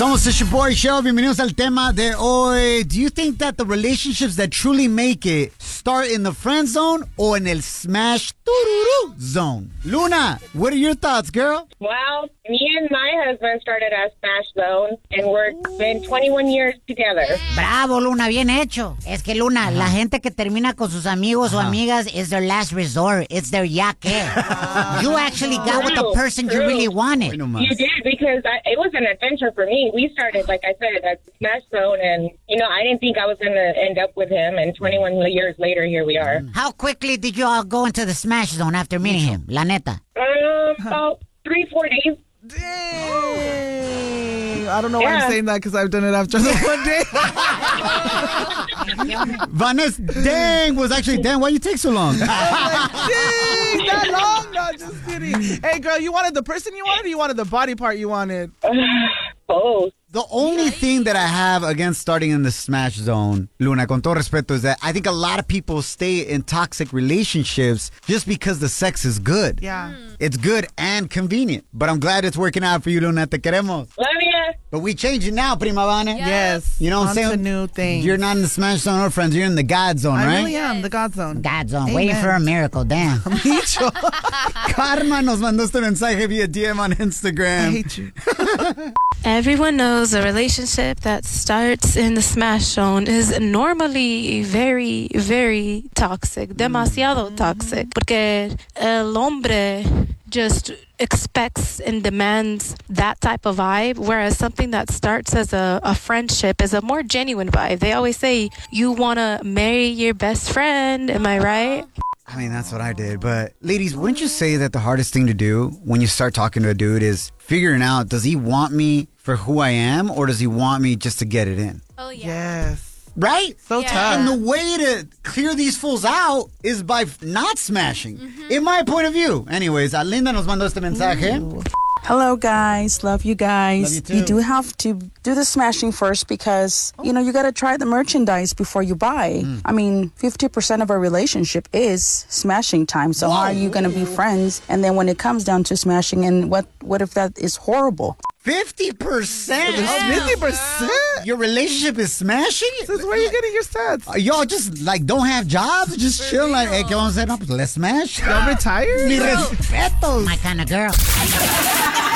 Somos el Boy Show. Bienvenidos al tema de hoy. Do you think that the relationships that truly make it start in the friend zone or in el smash zone? Luna, what are your thoughts, girl? Well, me and my husband started a smash zone, and we're been 21 years together. Bravo, Luna, bien hecho. Es que, Luna, la gente que termina con sus amigos o amigas is their last resort. It's their ya que. You actually got with the person you really wanted. You did, because it was an adventure for me. We started, like I said, at the smash zone, and, I didn't think I was going to end up with him, and 21 years later, here we are. How quickly did you all go into the smash zone after meeting him? La neta. About 3-4 days. Dang. I don't know why I'm saying that, because I've done it after the one day. Vanessa, dang, was actually, dang, why you take so long? Dang, that long? No, just kidding. Hey, girl, you wanted the person you wanted, or you wanted the body part you wanted? Both. The only thing that I have against starting in the smash zone, Luna, con todo respeto, is that I think a lot of people stay in toxic relationships just because the sex is good. Yeah. It's good and convenient. But I'm glad it's working out for you, Luna. Te queremos. Love ya. But we change it now, Prima Vane. Yes. You know what I'm saying? On to new things. You're not in the smash zone or friends. You're in the God zone, right? I really am, the God zone. God zone, Amen. waiting for a miracle, damn. Karma nos mandó este mensaje via DM on Instagram. I hate you. Everyone knows a relationship that starts in the smash zone is normally very, very toxic. Demasiado toxic. Porque el hombre just expects and demands that type of vibe, whereas something that starts as a friendship is a more genuine vibe. They always say, you want to marry your best friend. Am I right? I mean, that's what I did. But ladies, wouldn't you say that the hardest thing to do when you start talking to a dude is figuring out, does he want me for who I am, or does he want me just to get it in? Oh, yeah. Yes. Right? So tough. And the way to clear these fools out is by not smashing, in my point of view. Anyways, Alinda nos mandó este mensaje. Hello, guys. Love you guys. Love you too. You do have to do the smashing first because, you got to try the merchandise before you buy. I mean, 50% of a relationship is smashing time. So how are you going to be friends? And then when it comes down to smashing, and what if that is horrible? 50%? 50%? Your relationship is smashing? Since where are you getting your stats? Y'all just, don't have jobs? Just chill, hey, ¿qué vamos a hacer? No, pues let's smash. Y'all retired? Mi respetos. My kind of girl.